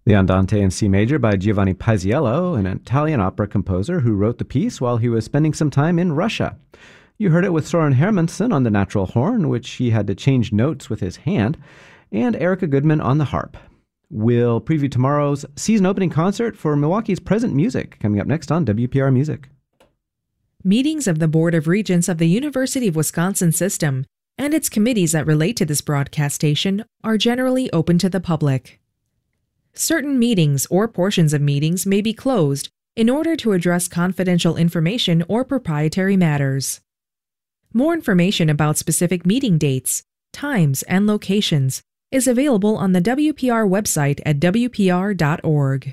The Andante in C major by Giovanni Paisiello, an Italian opera composer who wrote the piece while he was spending some time in Russia. You heard it with Soren Hermansen on the natural horn, which he had to change notes with his hand, and Erica Goodman on the harp. We'll preview tomorrow's season opening concert for Milwaukee's Present Music, coming up next on WPR Music. Meetings of the Board of Regents of the University of Wisconsin System and its committees that relate to this broadcast station are generally open to the public. Certain meetings or portions of meetings may be closed in order to address confidential information or proprietary matters. More information about specific meeting dates, times, and locations is available on the WPR website at wpr.org.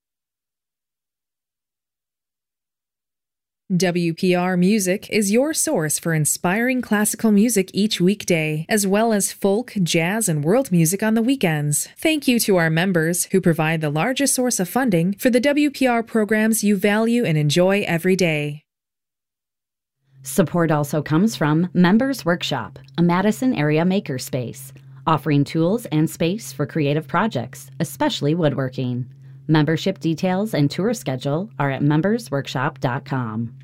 WPR Music is your source for inspiring classical music each weekday, as well as folk, jazz, and world music on the weekends. Thank you to our members who provide the largest source of funding for the WPR programs you value and enjoy every day. Support also comes from Members Workshop, a Madison area makerspace, offering tools and space for creative projects, especially woodworking. Membership details and tour schedule are at membersworkshop.com.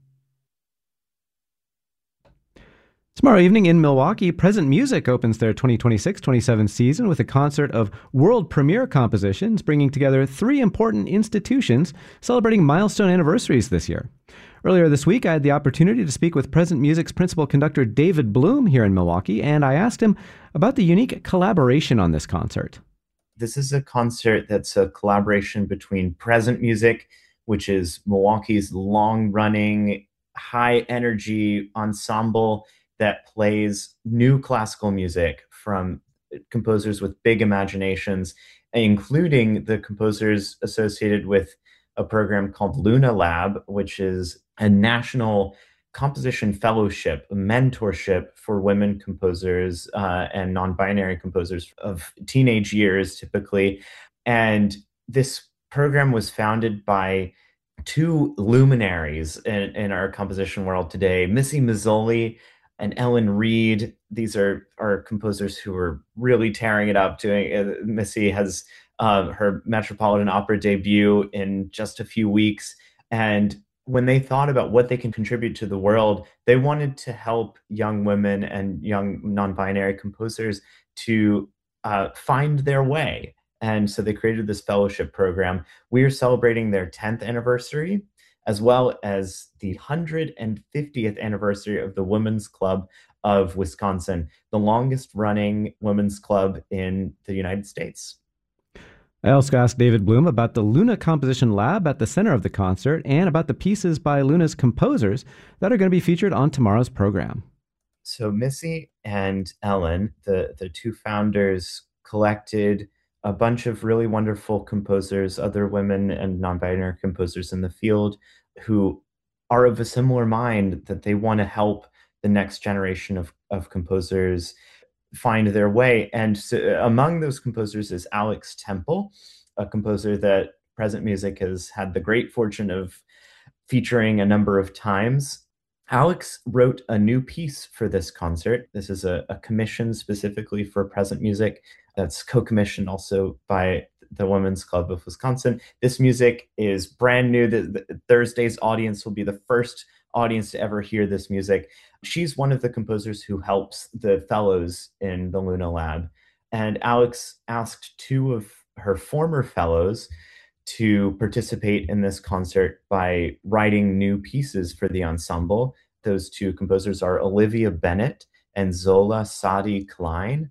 Tomorrow evening in Milwaukee, Present Music opens their 2026-27 season with a concert of world premiere compositions, bringing together three important institutions celebrating milestone anniversaries this year. Earlier this week, I had the opportunity to speak with Present Music's principal conductor David Bloom here in Milwaukee, and I asked him about the unique collaboration on this concert. This is a concert that's a collaboration between Present Music, which is Milwaukee's long-running, high-energy ensemble that plays new classical music from composers with big imaginations, including the composers associated with a program called Luna Lab, which is a national composition fellowship, a mentorship for women composers and non-binary composers of teenage years, typically. And this program was founded by two luminaries in our composition world today, Missy Mazzoli and Ellen Reed. These are composers who are really tearing it up. Missy has her Metropolitan Opera debut in just a few weeks. And when they thought about what they can contribute to the world, they wanted to help young women and young non-binary composers to find their way. And so they created this fellowship program. We are celebrating their 10th anniversary, as well as the 150th anniversary of the Women's Club of Wisconsin, the longest running women's club in the United States. I also asked David Bloom about the Luna Composition Lab at the center of the concert and about the pieces by Luna's composers that are going to be featured on tomorrow's program. So Missy and Ellen, the two founders, collected a bunch of really wonderful composers, other women and non-binary composers in the field who are of a similar mind that they want to help the next generation of composers find their way. And so among those composers is Alex Temple, a composer that Present Music has had the great fortune of featuring a number of times. Alex wrote a new piece for this concert. This is a commission specifically for Present Music that's co-commissioned also by the Women's Club of Wisconsin. This music is brand new. Thursday's audience will be the first audience to ever hear this music. She's one of the composers who helps the fellows in the Luna Lab. And Alex asked two of her former fellows to participate in this concert by writing new pieces for the ensemble. Those two composers are Olivia Bennett and Zola Sadi Klein.